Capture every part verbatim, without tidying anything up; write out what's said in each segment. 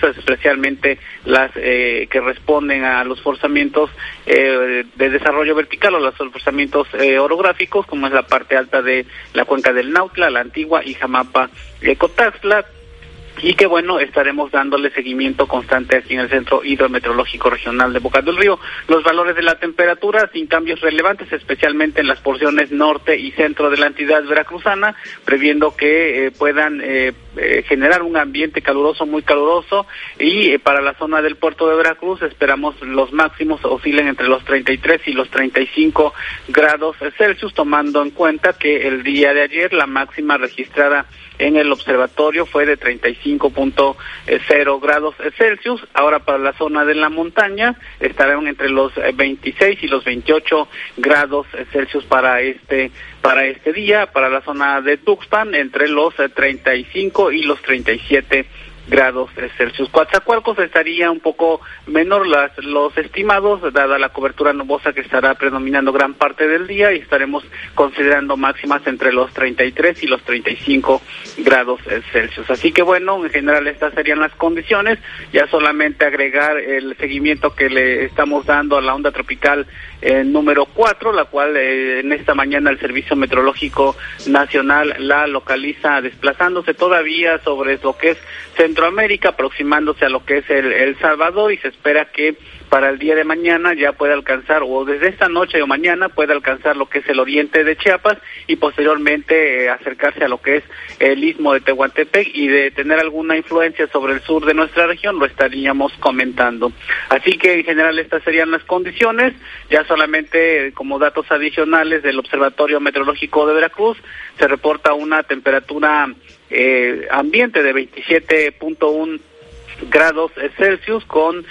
especialmente las eh, que responden a los forzamientos eh, de desarrollo vertical o los forzamientos eh, orográficos, como es la parte alta de la cuenca del Nautla, la Antigua y Jamapa, eh, Cotaxtla. Y que bueno, estaremos dándole seguimiento constante aquí en el Centro Hidrometeorológico Regional de Boca del Río. Los valores de la temperatura sin cambios relevantes, especialmente en las porciones norte y centro de la entidad veracruzana, previendo que eh, puedan eh, eh, generar un ambiente caluroso, muy caluroso, y eh, para la zona del puerto de Veracruz esperamos los máximos oscilen entre los treinta y tres y los treinta y cinco grados Celsius, tomando en cuenta que el día de ayer la máxima registrada en el observatorio fue de treinta y cinco punto cero grados Celsius. Ahora para la zona de la montaña estarán entre los veintiséis y los veintiocho grados Celsius para este para este día. Para la zona de Tuxpan entre los treinta y cinco y los treinta y siete grados Celsius. Coatzacoalcos estaría un poco menor las, los estimados, dada la cobertura nubosa que estará predominando gran parte del día, y estaremos considerando máximas entre los treinta y tres y los treinta y cinco grados Celsius. Así que bueno, en general estas serían las condiciones. Ya solamente agregar el seguimiento que le estamos dando a la onda tropical eh, número cuatro, la cual eh, en esta mañana el Servicio Meteorológico Nacional la localiza desplazándose todavía sobre lo que es Centroamérica, aproximándose a lo que es el, el Salvador, y se espera que para el día de mañana ya pueda alcanzar, o desde esta noche o mañana pueda alcanzar lo que es el oriente de Chiapas, y posteriormente eh, acercarse a lo que es el istmo de Tehuantepec, y de tener alguna influencia sobre el sur de nuestra región lo estaríamos comentando. Así que en general estas serían las condiciones. Ya solamente eh, como datos adicionales del Observatorio Meteorológico de Veracruz, se reporta una temperatura eh, ambiente de veintisiete punto uno grados Celsius, con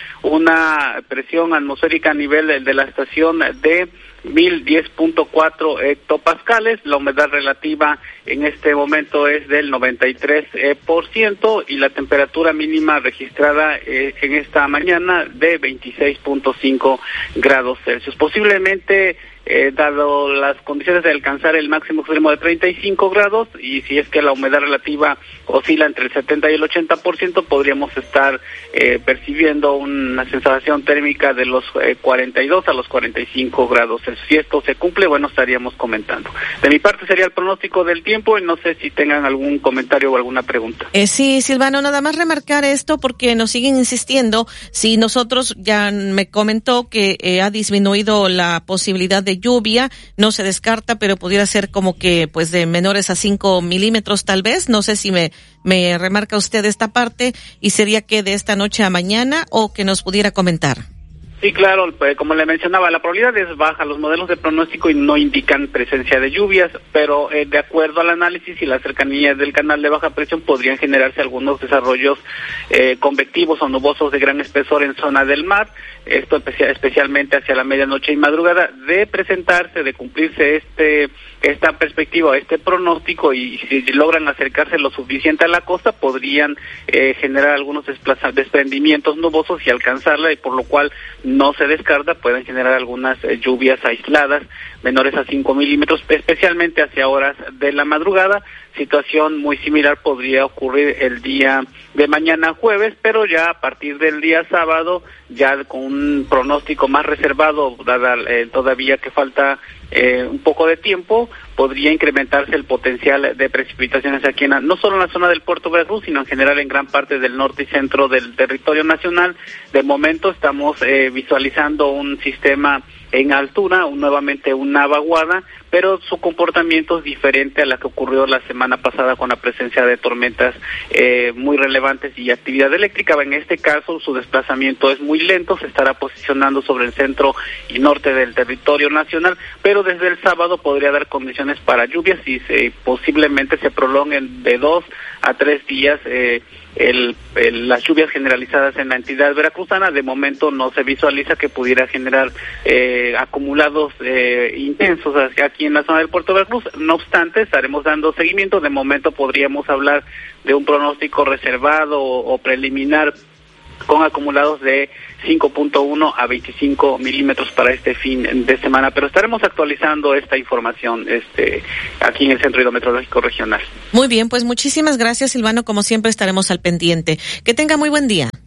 una presión atmosférica a nivel de, de la estación de mil diez punto cuatro hectopascales. La humedad relativa en este momento es del noventa y tres por ciento, y la temperatura mínima registrada eh, en esta mañana de veintiséis punto cinco grados Celsius. Posiblemente Eh, dado las condiciones de alcanzar el máximo extremo de treinta y cinco grados, y si es que la humedad relativa oscila entre el setenta y el ochenta por ciento, podríamos estar eh, percibiendo una sensación térmica de los eh, cuarenta y dos a los cuarenta y cinco grados. Si esto se cumple, bueno, estaríamos comentando. De mi parte sería el pronóstico del tiempo, y no sé si tengan algún comentario o alguna pregunta. Eh, sí, Silvano, nada más remarcar esto porque nos siguen insistiendo. Si nosotros, ya me comentó que eh, ha disminuido la posibilidad de lluvia, no se descarta, pero pudiera ser como que pues de menores a cinco milímetros tal vez. No sé si me, me remarca usted esta parte, y sería que de esta noche a mañana, o que nos pudiera comentar. Sí, claro, pues, como le mencionaba, la probabilidad es baja. Los modelos de pronóstico y no indican presencia de lluvias, pero eh, de acuerdo al análisis y la cercanía del canal de baja presión, podrían generarse algunos desarrollos eh, convectivos o nubosos de gran espesor en zona del mar. Esto espe- especialmente hacia la medianoche y madrugada. De presentarse, de cumplirse este esta perspectiva, este pronóstico, y si logran acercarse lo suficiente a la costa, podrían eh, generar algunos desplaza- desprendimientos nubosos y alcanzarla, y por lo cual no se descarta, pueden generar algunas eh, lluvias aisladas menores a cinco milímetros, especialmente hacia horas de la madrugada. Situación muy similar podría ocurrir el día de mañana jueves, pero ya a partir del día sábado, ya con un pronóstico más reservado, dada eh, todavía que falta eh, un poco de tiempo, podría incrementarse el potencial de precipitaciones aquí en, no solo en la zona del puerto de Veracruz, sino en general en gran parte del norte y centro del territorio nacional. De momento estamos eh, visualizando un sistema en altura, un, nuevamente una vaguada, pero su comportamiento es diferente a la que ocurrió la semana pasada con la presencia de tormentas eh, muy relevantes y actividad eléctrica. En este caso su desplazamiento es muy lento, se estará posicionando sobre el centro y norte del territorio nacional, pero desde el sábado podría dar condiciones para lluvias, y se, posiblemente se prolonguen de dos a tres días eh, el, el, las lluvias generalizadas en la entidad veracruzana. De momento no se visualiza que pudiera generar eh, acumulados eh, intensos hacia aquí en la zona del puerto de Veracruz. No obstante, estaremos dando seguimiento. De momento podríamos hablar de un pronóstico reservado o, o preliminar con acumulados de cinco punto uno a veinticinco milímetros para este fin de semana, pero estaremos actualizando esta información este aquí en el Centro Hidrometeorológico Regional. Muy bien, pues muchísimas gracias, Silvano, como siempre estaremos al pendiente. Que tenga muy buen día.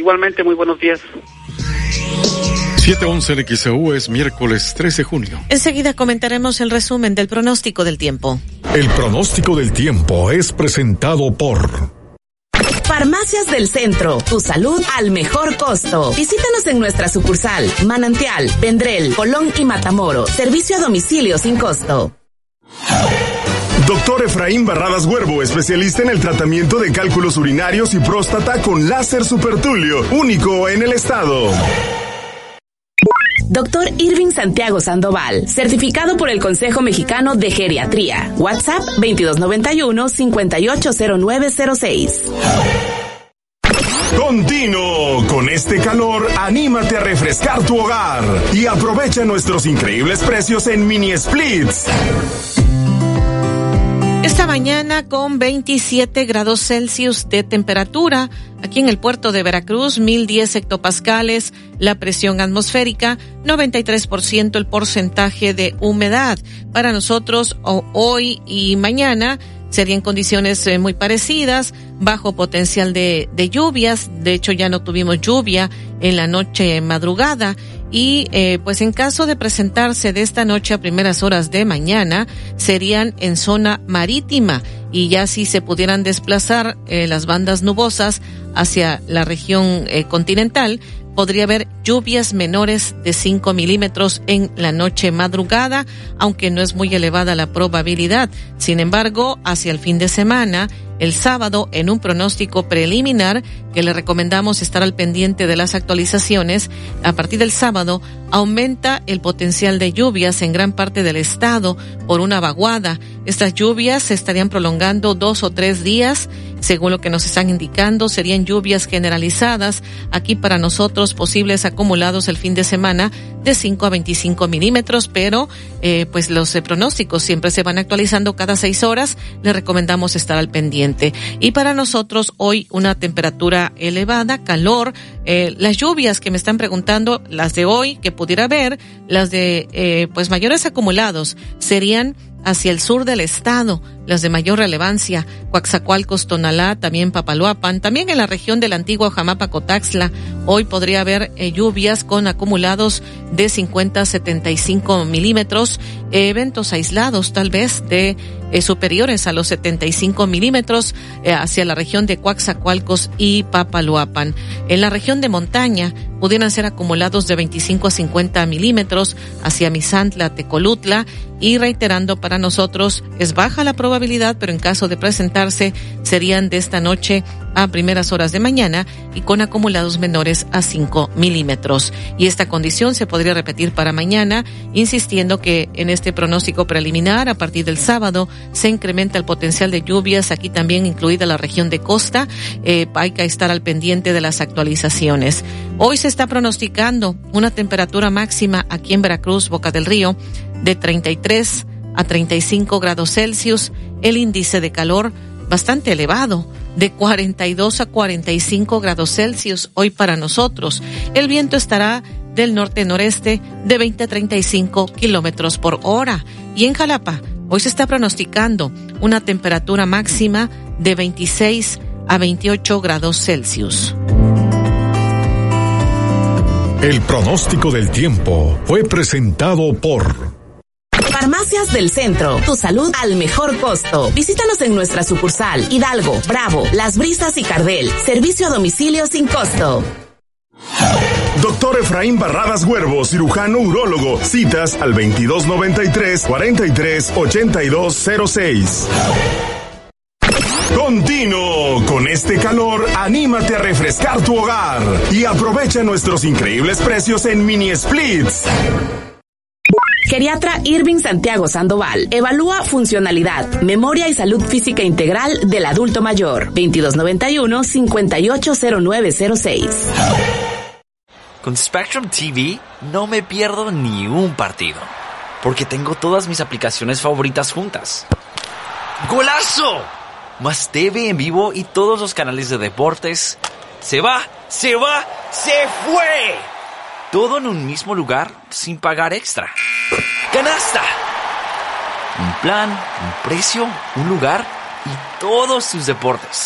Igualmente, muy buenos días. siete once en X E U, es miércoles trece de junio. Enseguida comentaremos el resumen del pronóstico del tiempo. El pronóstico del tiempo es presentado por Farmacias del Centro, tu salud al mejor costo. Visítanos en nuestra sucursal, Manantial, Vendrell, Colón y Matamoros. Servicio a domicilio sin costo. Doctor Efraín Barradas Huervo, especialista en el tratamiento de cálculos urinarios y próstata con láser supertulio, único en el estado. Doctor Irving Santiago Sandoval, certificado por el Consejo Mexicano de Geriatría. WhatsApp veintidós noventa y uno, cincuenta y ocho cero nueve cero seis. Continuo, con este calor, anímate a refrescar tu hogar y aprovecha nuestros increíbles precios en mini splits. Esta mañana con veintisiete grados Celsius de temperatura, aquí en el puerto de Veracruz, mil diez hectopascales, la presión atmosférica, noventa y tres por ciento el porcentaje de humedad. Para nosotros, hoy y mañana, serían condiciones eh, muy parecidas, bajo potencial de, de lluvias. De hecho, ya no tuvimos lluvia en la noche madrugada. Y eh, pues en caso de presentarse de esta noche a primeras horas de mañana, serían en zona marítima, y ya si se pudieran desplazar eh, las bandas nubosas hacia la región eh, continental, podría haber lluvias menores de cinco milímetros en la noche madrugada, aunque no es muy elevada la probabilidad. Sin embargo, hacia el fin de semana, el sábado, en un pronóstico preliminar que le recomendamos estar al pendiente de las actualizaciones, a partir del sábado aumenta el potencial de lluvias en gran parte del estado por una vaguada. Estas lluvias se estarían prolongando dos o tres días, según lo que nos están indicando. Serían lluvias generalizadas aquí para nosotros, posibles acumulados el fin de semana de cinco a veinticinco milímetros, pero eh, pues los eh, pronósticos siempre se van actualizando cada seis horas. Le recomendamos estar al pendiente. Y para nosotros hoy una temperatura elevada, calor. Eh, las lluvias que me están preguntando, las de hoy que pudiera haber, las de eh, pues mayores acumulados, serían hacia el sur del estado, las de mayor relevancia, Coaxacualcos, Tonalá, también Papaloapan, también en la región de la antigua Jamapa, Cotaxtla. Hoy podría haber eh, lluvias con acumulados de cincuenta a setenta y cinco milímetros, eh, eventos aislados tal vez de eh, superiores a los setenta y cinco milímetros eh, hacia la región de Coaxacualcos y Papaloapan. En la región de montaña pudieran ser acumulados de veinticinco a cincuenta milímetros hacia Misantla, Tecolutla, y reiterando, para nosotros es baja la probabilidad, pero en caso de presentarse serían de esta noche a primeras horas de mañana y con acumulados menores a cinco milímetros. Y esta condición se podría repetir para mañana, insistiendo que en este pronóstico preliminar, a partir del sábado, se incrementa el potencial de lluvias, aquí también incluida la región de costa. Eh, hay que estar al pendiente de las actualizaciones. Hoy se está pronosticando una temperatura máxima aquí en Veracruz, Boca del Río, de treinta y tres a treinta y cinco grados Celsius, el índice de calor bastante elevado, de cuarenta y dos a cuarenta y cinco grados Celsius hoy para nosotros. El viento estará del norte-noreste de veinte a treinta y cinco kilómetros por hora. Y en Jalapa, hoy se está pronosticando una temperatura máxima de veintiséis a veintiocho grados Celsius. El pronóstico del tiempo fue presentado por Farmacias del Centro, tu salud al mejor costo. Visítanos en nuestra sucursal Hidalgo, Bravo, Las Brisas y Cardel. Servicio a domicilio sin costo. Doctor Efraín Barradas Huervo, cirujano urólogo. Citas al veintidós noventa y tres, cuarenta y tres, ochenta y dos cero seis. Continuo, con este calor, anímate a refrescar tu hogar y aprovecha nuestros increíbles precios en mini splits. Geriatra Irving Santiago Sandoval evalúa funcionalidad, memoria y salud física integral del adulto mayor. veintidós noventa y uno, cincuenta y ocho cero nueve cero seis. Con Spectrum T V no me pierdo ni un partido, porque tengo todas mis aplicaciones favoritas juntas. ¡Golazo! Más T V en vivo y todos los canales de deportes. ¡Se va! ¡Se va! ¡Se fue! Todo en un mismo lugar sin pagar extra. ¡Canasta! Un plan, un precio, un lugar y todos tus deportes.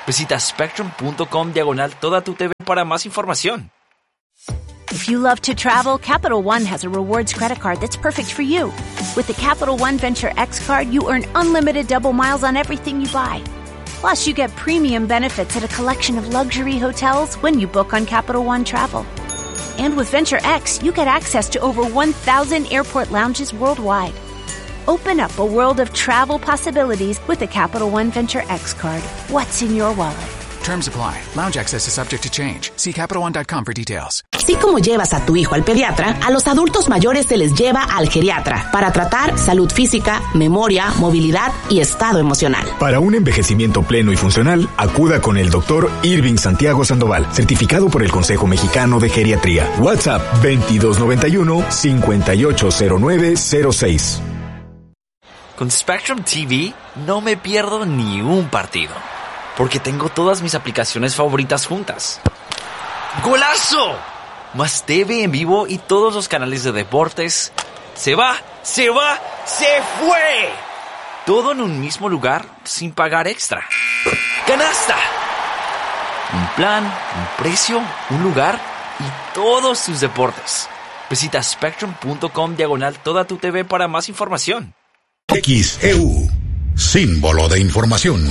Visita spectrum.com diagonal toda tu T V para más información. If you love to travel, Capital One has a rewards credit card that's perfect for you. With the Capital One Venture X card, you earn unlimited double miles on everything you buy. Plus, you get premium benefits at a collection of luxury hotels when you book on Capital One Travel. And with Venture X, you get access to over one thousand airport lounges worldwide. Open up a world of travel possibilities with the Capital One Venture X card. What's in your wallet? Terms apply. Lounge access is subject to change. See Capital One dot com for details. Así como llevas a tu hijo al pediatra, a los adultos mayores se les lleva al geriatra para tratar salud física, memoria, movilidad y estado emocional. Para un envejecimiento pleno y funcional, acuda con el doctor Irving Santiago Sandoval, certificado por el Consejo Mexicano de Geriatría. WhatsApp veintidós noventa y uno, cincuenta y ocho cero nueve cero seis. Con Spectrum T V no me pierdo ni un partido, porque tengo todas mis aplicaciones favoritas juntas. ¡Golazo! Más T V en vivo y todos los canales de deportes. ¡Se va! ¡Se va! ¡Se fue! Todo en un mismo lugar sin pagar extra. ¡Canasta! Un plan, un precio, un lugar y todos tus deportes. Visita spectrum.com diagonal toda tu T V para más información. X E U, símbolo de información.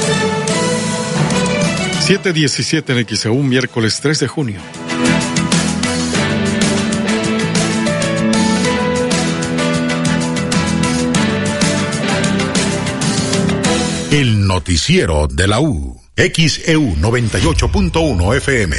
siete diecisiete en X E U, miércoles tres de junio. El noticiero de la U. X E U noventa y ocho punto uno F M.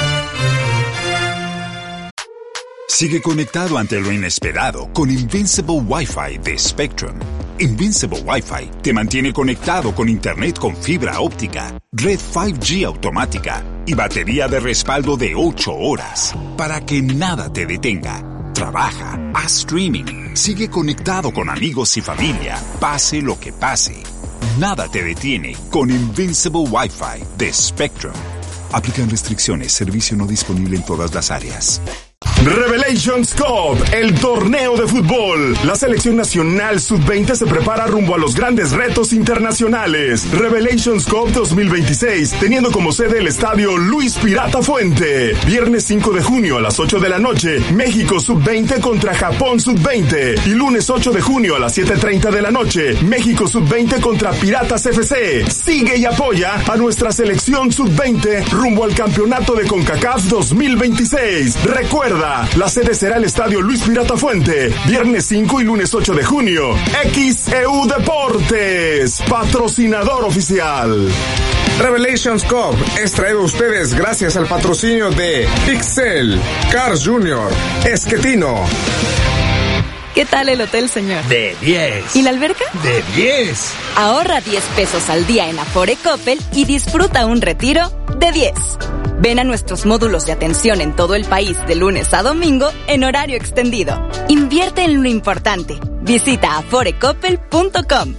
Sigue conectado ante lo inesperado con Invincible Wi-Fi de Spectrum. Invincible Wi-Fi te mantiene conectado con internet con fibra óptica, red cinco G automática y batería de respaldo de ocho horas para que nada te detenga. Trabaja, haz streaming, sigue conectado con amigos y familia, pase lo que pase. Nada te detiene con Invincible Wi-Fi de Spectrum. Aplican restricciones, servicio no disponible en todas las áreas. Revelations Cup, el torneo de fútbol. La selección nacional sub veinte se prepara rumbo a los grandes retos internacionales. Revelations Cup dos mil veintiséis, teniendo como sede el estadio Luis Pirata Fuente. Viernes cinco de junio a las ocho de la noche, México sub veinte contra Japón sub veinte. Y lunes ocho de junio a las siete treinta de la noche, México sub veinte contra Piratas F C. Sigue y apoya a nuestra selección sub veinte rumbo al campeonato de CONCACAF dos mil veintiséis. Recuerda, la sede será el estadio Luis Pirata Fuente, viernes cinco y lunes ocho de junio. X E U Deportes, patrocinador oficial. Revelations Cup es traído a ustedes gracias al patrocinio de Pixel, Cars Junior, Esquetino. ¿Qué tal el hotel, señor? De diez. ¿Y la alberca? De diez. Ahorra diez pesos al día en Afore Coppel y disfruta un retiro de diez. Ven a nuestros módulos de atención en todo el país de lunes a domingo en horario extendido. Invierte en lo importante. Visita afore coppel punto com.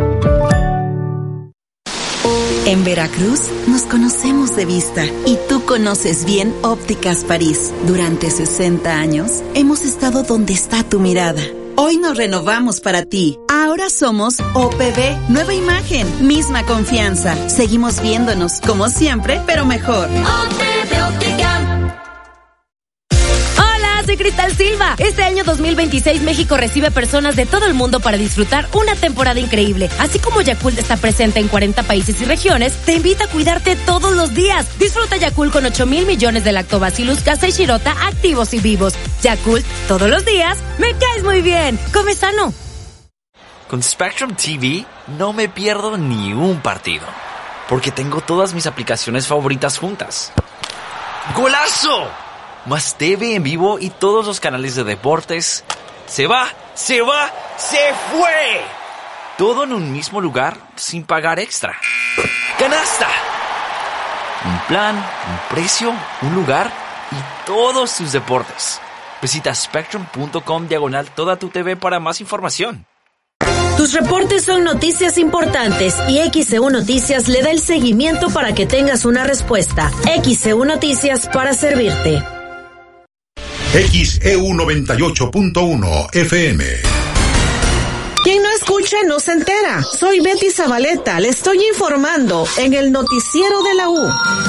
En Veracruz nos conocemos de vista y tú conoces bien Ópticas París. Durante sesenta años hemos estado donde está tu mirada. Hoy nos renovamos para ti. Ahora somos O P B, nueva imagen, misma confianza. Seguimos viéndonos como siempre, pero mejor. O P B Óptica. Soy Cristal Silva. Este año dos mil veintiséis México recibe personas de todo el mundo para disfrutar una temporada increíble. Así como Yakult está presente en cuarenta países y regiones, te invita a cuidarte todos los días. Disfruta Yakult con ocho mil millones de Lactobacillus casei shirota activos y vivos. Yakult, todos los días, me caes muy bien. Come sano. Con Spectrum T V no me pierdo ni un partido, porque tengo todas mis aplicaciones favoritas juntas. ¡Golazo! Más T V en vivo y todos los canales de deportes. ¡Se va! ¡Se va! ¡Se fue! Todo en un mismo lugar sin pagar extra. ¡Canasta! Un plan, un precio, un lugar y todos tus deportes. Visita spectrum.com diagonal toda tu T V para más información. Tus reportes son noticias importantes y X E U Noticias le da el seguimiento para que tengas una respuesta. X E U Noticias para servirte. X E U noventa y ocho punto uno F M. ¿Quién no escucha no se entera. Soy Betty Zabaleta, le estoy informando en el noticiero de la U.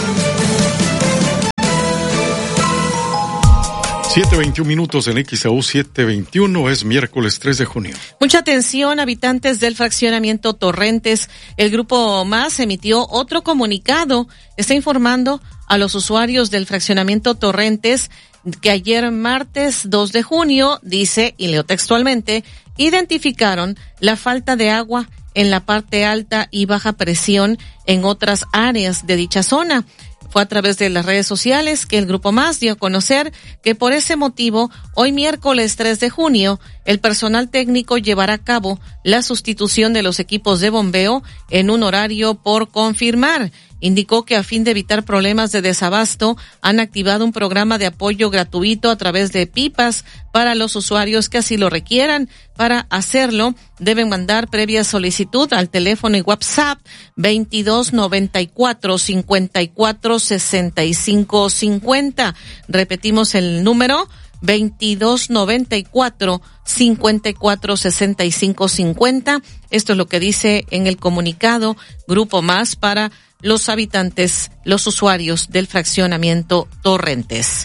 siete veintiún minutos en X A U siete veintiuno, es miércoles tres de junio. Mucha atención, habitantes del fraccionamiento Torrentes. El Grupo Más emitió otro comunicado. Está informando a los usuarios del fraccionamiento Torrentes que ayer martes dos de junio, dice, y leo textualmente, identificaron la falta de agua en la parte alta y baja presión en otras áreas de dicha zona. Fue a través de las redes sociales que el Grupo Más dio a conocer que por ese motivo, hoy miércoles tres de junio, el personal técnico llevará a cabo la sustitución de los equipos de bombeo en un horario por confirmar. Indicó que a fin de evitar problemas de desabasto, han activado un programa de apoyo gratuito a través de pipas para los usuarios que así lo requieran. Para hacerlo, deben mandar previa solicitud al teléfono y WhatsApp veintidós noventa y cuatro cincuenta y cuatro sesenta y cinco cincuenta. Repetimos el número veintidós noventa y cuatro cincuenta y cuatro sesenta y cinco cincuenta. Esto es lo que dice en el comunicado Grupo Más para los habitantes, los usuarios del fraccionamiento Torrentes.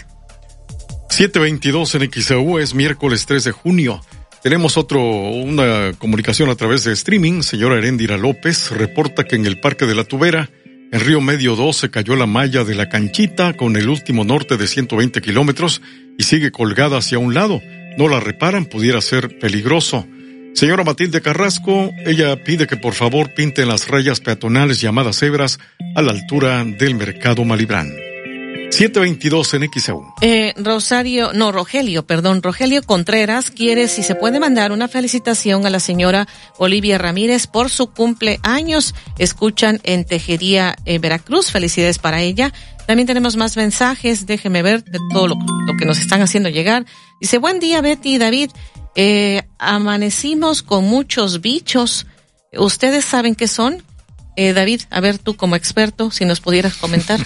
siete veintidós en X A U, es miércoles tres de junio. Tenemos otro, una comunicación a través de streaming. Señora Heréndira López reporta que en el Parque de la Tubera, en Río Medio dos, se cayó la malla de la canchita con el último norte de ciento veinte kilómetros y sigue colgada hacia un lado. No la reparan, pudiera ser peligroso. Señora Matilde Carrasco, ella pide que por favor pinten las rayas peatonales llamadas cebras a la altura del Mercado Malibrán. siete veintidós en X A U. Eh, Rosario, no, Rogelio, perdón, Rogelio Contreras quiere, si se puede mandar una felicitación a la señora Olivia Ramírez por su cumpleaños. Escuchan en Tejería, eh, Veracruz. Felicidades para ella. También tenemos más mensajes, déjeme ver de todo lo, lo que nos están haciendo llegar. Dice, buen día Betty y David. Eh, amanecimos con muchos bichos. ¿Ustedes saben qué son? Eh, David, a ver tú como experto, si nos pudieras comentar.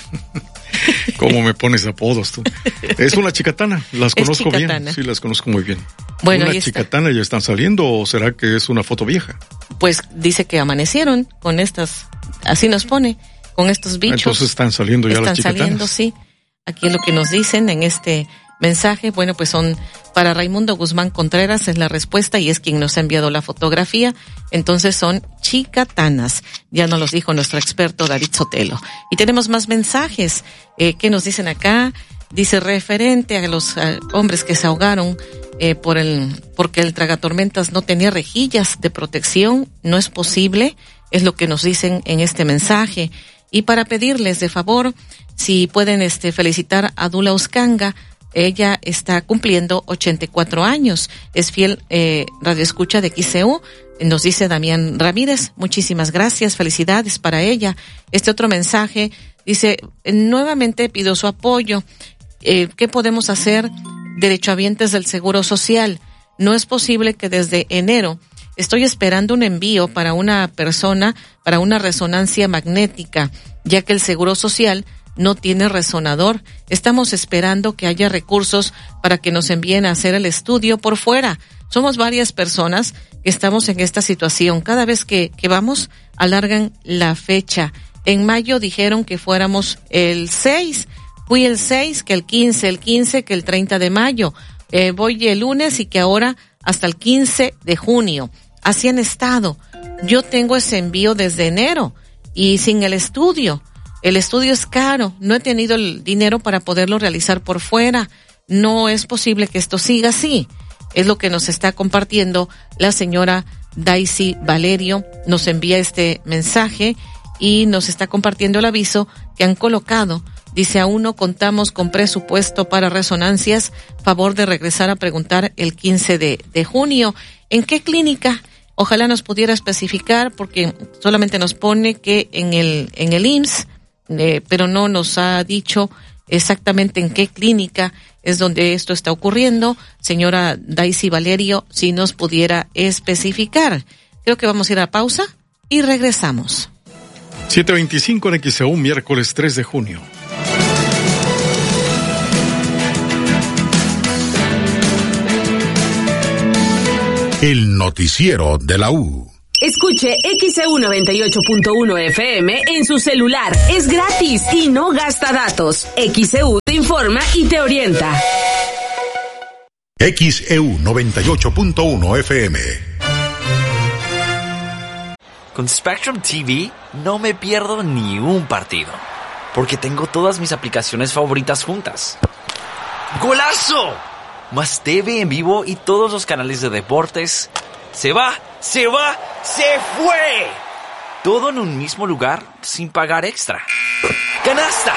¿Cómo me pones apodos tú? Es una chicatana, las conozco bien. Sí, las conozco muy bien. Bueno, ¿una chicatana ya están saliendo o será que es una foto vieja? Pues dice que amanecieron con estas, así nos pone, con estos bichos. Entonces están saliendo ya están las chicatanas. Están saliendo, sí. Aquí es lo que nos dicen en este mensaje. Bueno, pues son para Raimundo Guzmán Contreras, es la respuesta y es quien nos ha enviado la fotografía. Entonces son chicatanas. Ya nos los dijo nuestro experto David Sotelo. Y tenemos más mensajes. Eh, ¿Qué nos dicen acá? Dice, referente a los a hombres que se ahogaron eh, por el, porque el tragatormentas no tenía rejillas de protección. No es posible. Es lo que nos dicen en este mensaje. Y para pedirles de favor, si pueden este felicitar a Dula Uscanga. Ella está cumpliendo ochenta y cuatro años. Es fiel eh, radioescucha de X E U. Nos dice Damián Ramírez. Muchísimas gracias. Felicidades para ella. Este otro mensaje dice, nuevamente pido su apoyo. Eh, ¿Qué podemos hacer, derechohabientes del Seguro Social? No es posible que desde enero estoy esperando un envío para una persona, para una resonancia magnética, ya que el Seguro Social no tiene resonador. Estamos esperando que haya recursos para que nos envíen a hacer el estudio por fuera. Somos varias personas que estamos en esta situación. Cada vez que, que vamos, alargan la fecha. En mayo dijeron que fuéramos el seis. Fui el seis, que el quince, el quince, que el treinta de mayo. Eh, voy el lunes y que ahora hasta el quince de junio. Así han estado. Yo tengo ese envío desde enero y sin el estudio. El estudio es caro, no he tenido el dinero para poderlo realizar por fuera. No es posible que esto siga así. Es lo que nos está compartiendo la señora Daisy Valerio. Nos envía este mensaje y nos está compartiendo el aviso que han colocado. Dice, aún no contamos con presupuesto para resonancias. Favor de regresar a preguntar el quince de junio. ¿En qué clínica? Ojalá nos pudiera especificar porque solamente nos pone que en el, en el I M S S. Eh, pero no nos ha dicho exactamente en qué clínica es donde esto está ocurriendo. Señora Daisy Valerio, si nos pudiera especificar. Creo que vamos a ir a pausa y regresamos. siete veinticinco en X E U, miércoles tres de junio. El noticiero de la U. Escuche X E U noventa y ocho punto uno F M en su celular. Es gratis y no gasta datos. X E U te informa y te orienta. X E U noventa y ocho punto uno F M. Con Spectrum T V no me pierdo ni un partido, porque tengo todas mis aplicaciones favoritas juntas. ¡Golazo! Más T V en vivo y todos los canales de deportes. ¡Se va! ¡Se va! ¡Se fue! Todo en un mismo lugar sin pagar extra. ¡Canasta!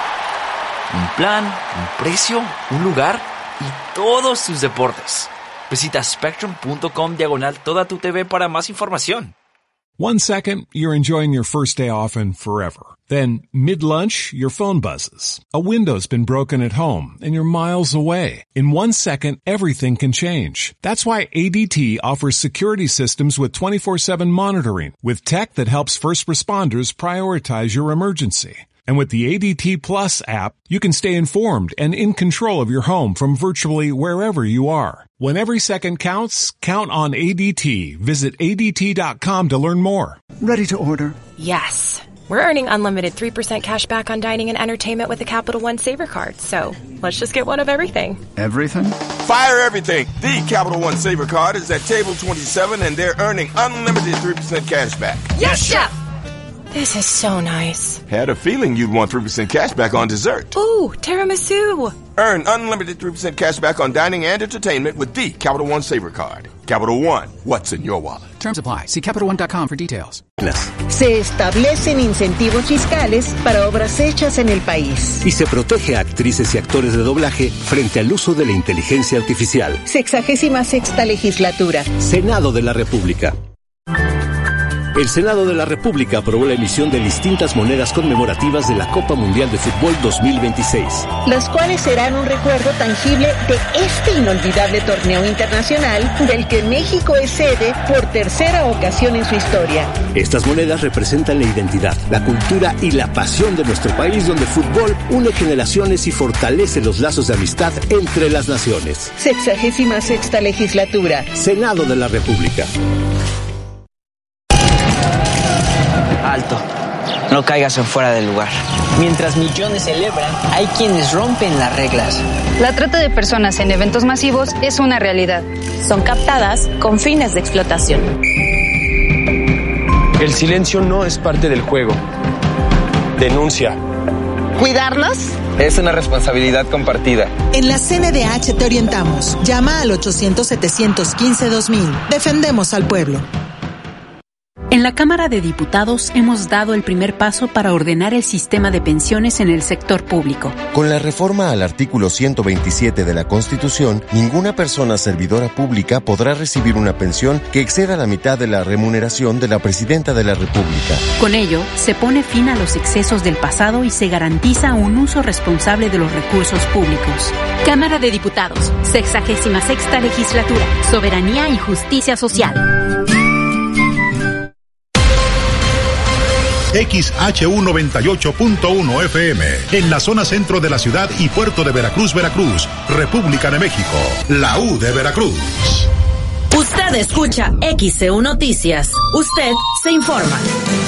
Un plan, un precio, un lugar y todos tus deportes. Visita spectrum.com diagonal toda tu T V para más información. One second, you're enjoying your first day off and forever. Then, mid-lunch, your phone buzzes. A window's been broken at home and you're miles away. In one second, everything can change. That's why A D T offers security systems with twenty-four seven monitoring, with tech that helps first responders prioritize your emergency. And with the A D T Plus app, you can stay informed and in control of your home from virtually wherever you are. When every second counts, count on A D T. Visit A D T dot com to learn more. Ready to order? Yes. We're earning unlimited three percent cash back on dining and entertainment with the Capital One Saver Card. So let's just get one of everything. Everything? Fire everything. The Capital One Saver Card is at table twenty-seven and they're earning unlimited three percent cash back. Yes, Chef! This is so nice. Had a feeling you'd want three percent cash back on dessert. Ooh, tiramisu. Earn unlimited three percent cash back on dining and entertainment with the Capital One Saver Card. Capital One, what's in your wallet? Terms apply. See Capital One dot com for details. Se establecen incentivos fiscales para obras hechas en el país. Y se protege a actrices y actores de doblaje frente al uso de la inteligencia artificial. Sexagésima sexta legislatura. Senado de la República. El Senado de la República aprobó la emisión de distintas monedas conmemorativas de la Copa Mundial de Fútbol dos mil veintiséis. Las cuales serán un recuerdo tangible de este inolvidable torneo internacional del que México es sede por tercera ocasión en su historia. Estas monedas representan la identidad, la cultura y la pasión de nuestro país, donde el fútbol une generaciones y fortalece los lazos de amistad entre las naciones. Sexagésima sexta legislatura. Senado de la República. Alto, no caigas en fuera del lugar. Mientras millones celebran, hay quienes rompen las reglas. La trata de personas en eventos masivos es una realidad. Son captadas con fines de explotación. El silencio no es parte del juego. Denuncia. ¿Cuidarlas? Es una responsabilidad compartida. En la C N D H te orientamos. Llama al ochocientos, setecientos quince, dos mil. Defendemos al pueblo. En la Cámara de Diputados hemos dado el primer paso para ordenar el sistema de pensiones en el sector público. Con la reforma al artículo ciento veintisiete de la Constitución, ninguna persona servidora pública podrá recibir una pensión que exceda la mitad de la remuneración de la Presidenta de la República. Con ello, se pone fin a los excesos del pasado y se garantiza un uso responsable de los recursos públicos. Cámara de Diputados, sexagésima sexta legislatura, soberanía y justicia social. X H U noventa y ocho punto uno F M, en la zona centro de la ciudad y puerto de Veracruz, Veracruz, República de México, la U de Veracruz. Usted escucha X E U Noticias. Usted se informa.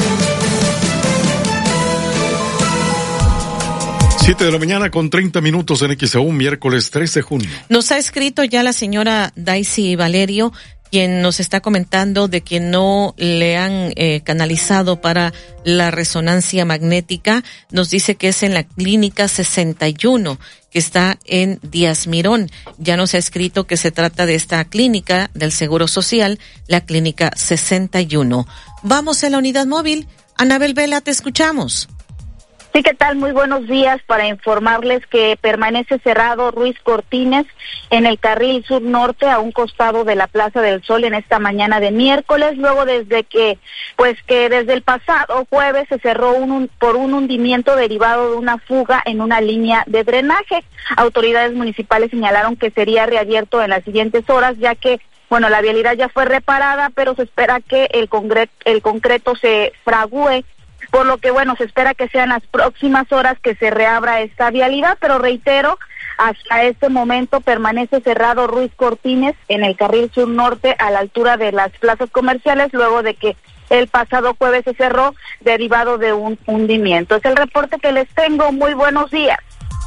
Siete de la mañana con treinta minutos en X E U, miércoles trece de junio. Nos ha escrito ya la señora Daisy Valerio, quien nos está comentando de que no le han eh, canalizado para la resonancia magnética. Nos dice que es en la clínica sesenta y uno, que está en Díaz Mirón. Ya nos ha escrito que se trata de esta clínica del Seguro Social, la clínica sesenta y uno. Vamos a la unidad móvil. Anabel Vela, te escuchamos. Sí, ¿qué tal? Muy buenos días. Para informarles que permanece cerrado Ruiz Cortines en el carril sur norte a un costado de la Plaza del Sol en esta mañana de miércoles, luego desde que, pues que desde el pasado jueves se cerró un, un, por un hundimiento derivado de una fuga en una línea de drenaje. Autoridades municipales señalaron que sería reabierto en las siguientes horas, ya que bueno, la vialidad ya fue reparada, pero se espera que el, concre- el concreto se fragúe, por lo que, bueno, se espera que sean las próximas horas que se reabra esta vialidad, pero reitero, Hasta este momento permanece cerrado Ruiz Cortines en el carril sur norte a la altura de las plazas comerciales, luego de que el pasado jueves se cerró derivado de un hundimiento. Es el reporte que les tengo. Muy buenos días.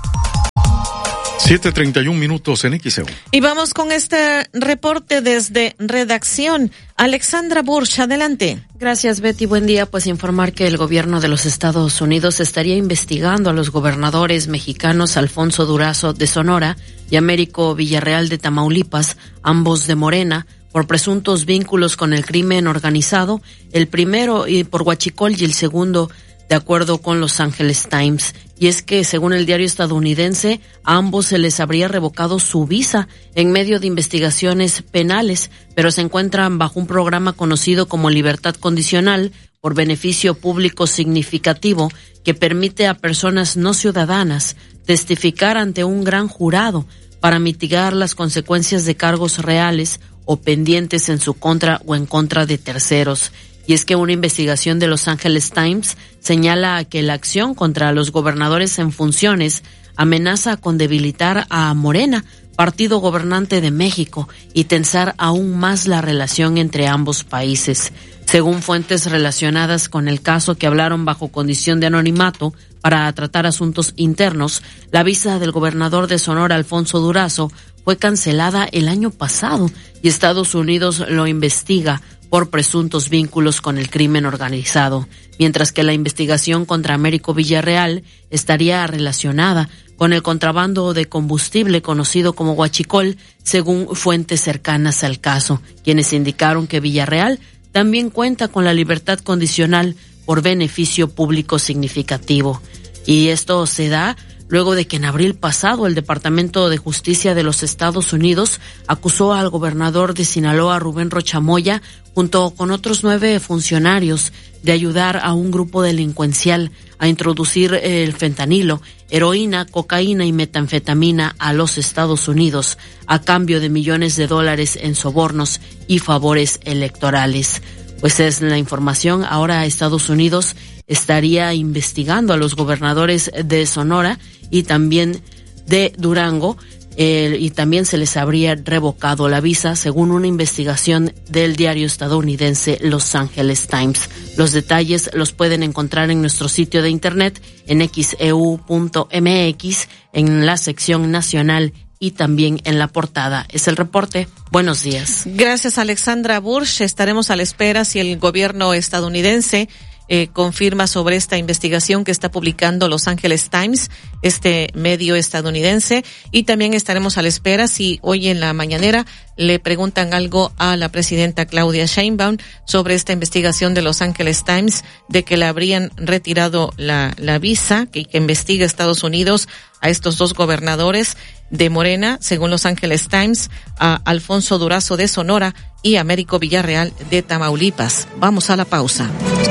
siete treinta y un minutos en X E U. Y vamos con este reporte desde redacción. Alexandra Bursch, adelante. Gracias, Betty. Buen día. Pues informar que el gobierno de los Estados Unidos estaría investigando a los gobernadores mexicanos Alfonso Durazo de Sonora y Américo Villarreal de Tamaulipas, ambos de Morena, por presuntos vínculos con el crimen organizado, el primero por huachicol y el segundo de acuerdo con Los Angeles Times. Y es que, según el diario estadounidense, a ambos se les habría revocado su visa en medio de investigaciones penales, pero se encuentran bajo un programa conocido como libertad condicional por beneficio público significativo que permite a personas no ciudadanas testificar ante un gran jurado para mitigar las consecuencias de cargos reales o pendientes en su contra o en contra de terceros. Y es que una investigación de Los Angeles Times señala que la acción contra los gobernadores en funciones amenaza con debilitar a Morena, partido gobernante de México, y tensar aún más la relación entre ambos países. Según fuentes relacionadas con el caso que hablaron bajo condición de anonimato para tratar asuntos internos, la visa del gobernador de Sonora, Alfonso Durazo, fue cancelada el año pasado y Estados Unidos lo investiga por presuntos vínculos con el crimen organizado, mientras que la investigación contra Américo Villarreal estaría relacionada con el contrabando de combustible conocido como huachicol, según fuentes cercanas al caso, quienes indicaron que Villarreal también cuenta con la libertad condicional por beneficio público significativo. Y esto se da luego de que en abril pasado el Departamento de Justicia de los Estados Unidos acusó al gobernador de Sinaloa, Rubén Rocha Moya, junto con otros nueve funcionarios, de ayudar a un grupo delincuencial a introducir el fentanilo, heroína, cocaína y metanfetamina a los Estados Unidos a cambio de millones de dólares en sobornos y favores electorales. Pues es la información. Ahora Estados Unidos estaría investigando a los gobernadores de Sonora y también de Durango, eh, y también se les habría revocado la visa, según una investigación del diario estadounidense Los Angeles Times. Los detalles los pueden encontrar en nuestro sitio de internet en x e u punto m x, en la sección nacional y también en la portada. Es el reporte. Buenos días. Gracias, Alexandra Bursch. Estaremos a la espera si el gobierno estadounidense Eh, confirma sobre esta investigación que está publicando Los Angeles Times, este medio estadounidense, y también estaremos a la espera si hoy en la mañanera le preguntan algo a la presidenta Claudia Sheinbaum sobre esta investigación de Los Angeles Times de que le habrían retirado la, la visa que, que investiga Estados Unidos a estos dos gobernadores de Morena, según Los Angeles Times, a Alfonso Durazo de Sonora y Américo Villarreal de Tamaulipas. Vamos a la pausa.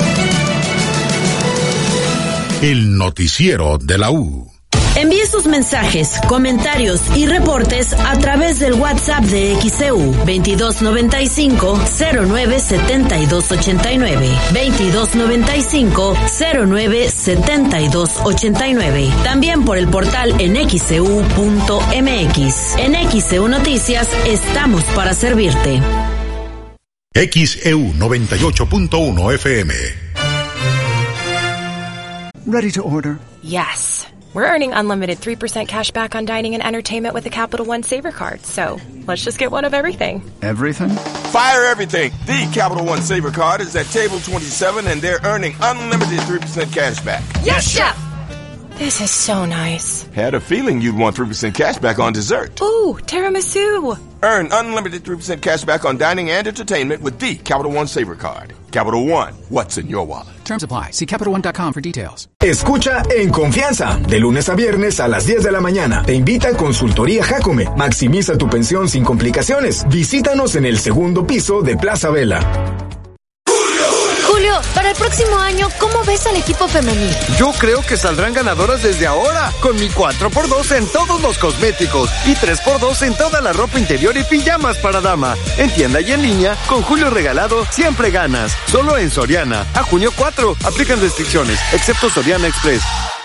El noticiero de la U. Envíe sus mensajes, comentarios y reportes a través del WhatsApp de X E U veintidós noventa y cinco cero nueve setenta y dos ochenta y nueve, veintidós noventa y cinco cero nueve setenta y dos ochenta y nueve. También por el portal en x e u punto m x. En X E U Noticias estamos para servirte. X E U noventa y ocho punto uno F M. Ready to order? Yes. We're earning unlimited three percent cash back on dining and entertainment with the Capital One Saver Card. So let's just get one of everything. Everything? Fire everything. The Capital One Saver Card is at table twenty-seven and they're earning unlimited three percent cash back. Yes, Chef! This is so nice. Had a feeling you'd want three percent cash back on dessert. Ooh, tiramisu. Earn unlimited three percent cash back on dining and entertainment with the Capital One Saver Card. Capital One, what's in your wallet? Terms apply. See Capital One dot com for details. Escucha En Confianza, de lunes a viernes a las diez de la mañana. Te invita a Consultoría Jacome. Maximiza tu pensión sin complicaciones. Visítanos en el segundo piso de Plaza Vela. Julio, para el próximo año, ¿cómo ves al equipo femenil? Yo creo que saldrán ganadoras desde ahora, con mi cuatro por dos en todos los cosméticos y tres por dos en toda la ropa interior y pijamas para dama. En tienda y en línea, con Julio Regalado, siempre ganas. Solo en Soriana. A junio cuatro, aplican restricciones, excepto Soriana Express.